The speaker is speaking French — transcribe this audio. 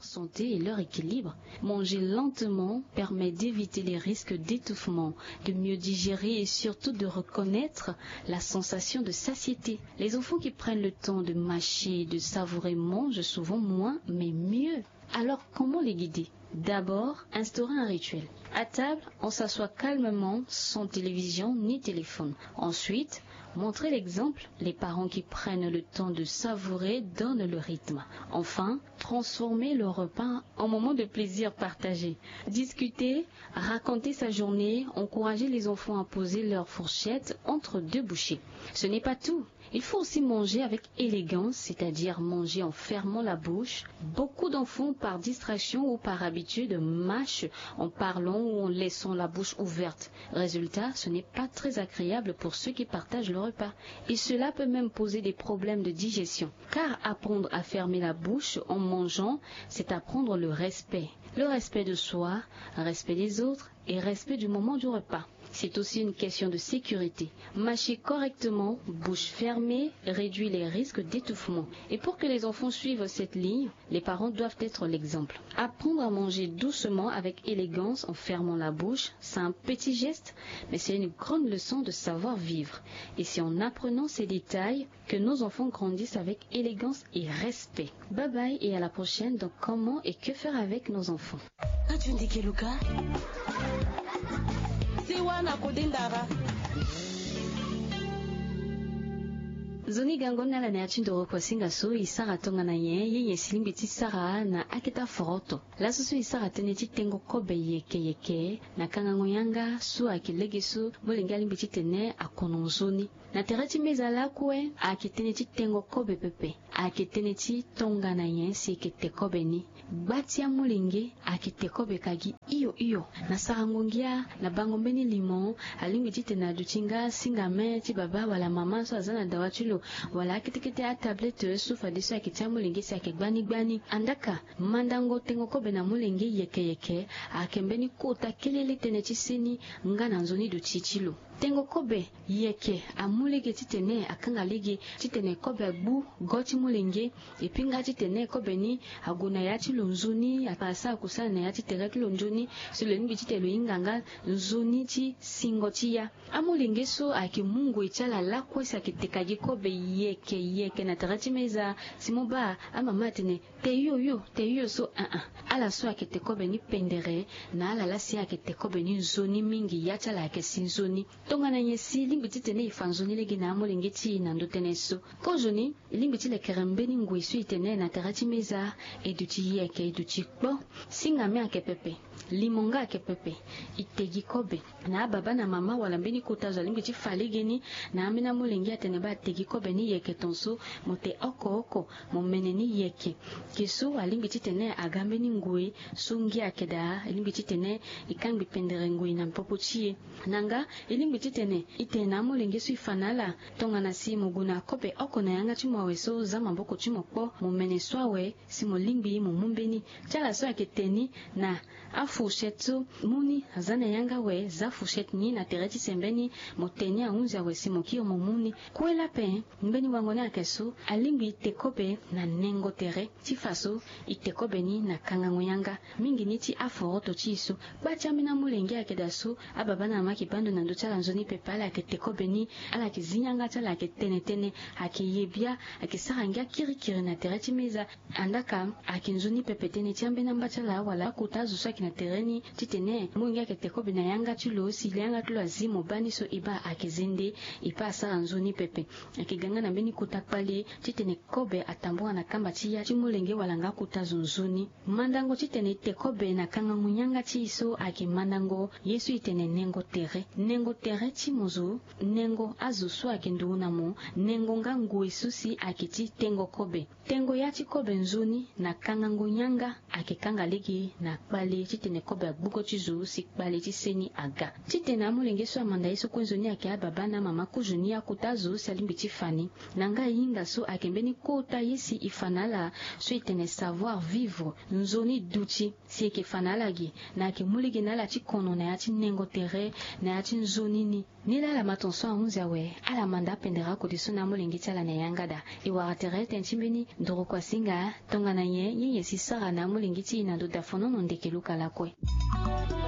leur santé et leur équilibre. Manger lentement permet d'éviter les risques d'étouffement, de mieux digérer et surtout de reconnaître la sensation de satiété. Les enfants qui prennent le temps de mâcher et de savourer mangent souvent moins mais mieux. Alors comment les guider? D'abord, instaurer un rituel. À table, on s'assoit calmement, sans télévision ni téléphone. Ensuite, montrer l'exemple. Les parents qui prennent le temps de savourer donnent le rythme. Enfin, transformer le repas en moment de plaisir partagé. Discuter, raconter sa journée, encourager les enfants à poser leur fourchette entre deux bouchées. Ce n'est pas tout. Il faut aussi manger avec élégance, c'est-à-dire manger en fermant la bouche. Beaucoup d'enfants, par distraction ou par habitude, mâchent en parlant ou en laissant la bouche ouverte. Résultat, ce n'est pas très agréable pour ceux qui partagent le repas. Et cela peut même poser des problèmes de digestion. Car apprendre à fermer la bouche en mangeant, c'est apprendre le respect. Le respect de soi, respect des autres et respect du moment du repas. C'est aussi une question de sécurité. Mâcher correctement, bouche fermée, réduit les risques d'étouffement. Et pour que les enfants suivent cette ligne, les parents doivent être l'exemple. Apprendre à manger doucement avec élégance en fermant la bouche, c'est un petit geste, mais c'est une grande leçon de savoir-vivre. Et c'est en apprenant ces détails que nos enfants grandissent avec élégance et respect. Bye bye et à la prochaine dans Comment et que faire avec nos enfants. Zoni gangona la neachindoro kwa singa so isara tonga na ye silimbiti sara na akita foroto. La susu isara teneti tengo kobe yeke na kangango yanga su akilege su molengali mbiti tene akono zoni. Na tereti mezala kwe akiteneti tengo kobe pepe. Akiteneti tonga na ye si kete kobe ni. Batia molinge akite kobe kagi iyo. Na sarangongia na bangombeni limon alimbiti tena duchinga singa me ti baba wala mama so azana dawachilo wala kitikite a tablette sufa diso akitia mulenge si akegbani andaka mandango tengo kobe na mulenge yeke akembeni kota kelele tene chisini ngana nzoni du chichilo tengo kobe yeke amulege titene akanga lege titene kobe bu goti mulenge epinga titene kobe ni aguna ya chilo nzoni apasa kusana ya titega kilo nzoni sile ngi titelo inganga nzoni ti singoti ya amulenge so akimungu ichala la kwesa kitekaji kobe yeke na tarati meza simoba amama tene teyo so ala so akete kobe ni pendere na ala la si akete kobe ni nzoni mingi ya chala ke sinzoni tonga na nyesi limbiti tene ifanzoni legi na amulenge ti na ndotene so konjoni limbiti le kerembeni ngwe su itene na tarati meza eduti yeke eduti kpo singa me akepepe limonga akepepe itegi kobe na baba na mama wala mbeni kotazo limbiti falegeni na amena mulenge atene ba tegi kobe ni yeke tonso mote oko momeneni yeke kisu alimbiti tene agambe ni ngwe sungi akeda alimbiti tene ikambi pendere ngwe na mpopochie nanga alimbiti tene itena mulenge su ifanala tonga na si muguna kobe oko na yanga chimwawe so za maboko chimokpo momene swawe si molimbi mumumbeni chala so aketeni na afushetu muni azana yanga we za fushet ni na tereti sembeni moteni aunzi awe si mokio momuni kwela pe mbeni wangone akesu alimbi tekobe na nengo tere tifaso itekobe ni na kangango yanga mingi niti aforoto chiso bacha mina mulenge akedasu ababa na maki bando na ndo chala nzoni pepala aketekobe ni ala kizinyanga chala aketenetene akiyebia akisarangia kirikiri na tereti meza andaka akinzoni pepetene tiambe na mbachala wala kutazu saki na tereni titene mungi aketekobe na yanga chulo silianga tulo azimo bani so iba akezende ipa asara nzoni pepe akiganga na mbeni kutakpali titene kobe atambua na kamba chiya chimulenge walanga kutazu nzoni mandango titene tekobe na kanga munyanga chiso akimandango yesu itene nengo tere chimozo nengo azusu akinduna mo nengo ngangu isusi akiti tengo kobe tengo yachi kobe nzoni na kanga ngunyanga akikanga ligi na kpali titene kobe buko chizu sikpali tiseni aga titene amulenge so amanda yesu kunzoni ake ababa na mama kujuni ya kutazu salimbi tifani nanga yinga so akembeni kota yesi ifanala so itene savoir vivre nzoni duchi si ke fanala gi na ke muligi na la chikono na yachi nengo tere na yachi nzoni ni nila la matonso ahunza we ala manda pendera ko disuna mulingiti ala ne yangada iwaratere tenchimbini ndoro kwa singa tongana ye sisara na mulingiti na do dafono ndeke luka lakwe.